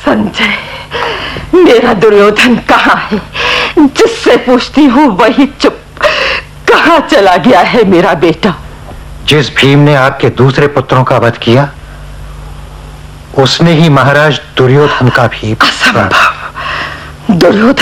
संजय, मेरा दुर्योधन कहाँ है? जिससे पूछती हूँ वही चुप। कहाँ चला गया है मेरा बेटा? जिस भीम ने आपके दूसरे पुत्रों का वध किया, उसने ही महाराज दुर्योधन का भी। असंभव। दुर्योधन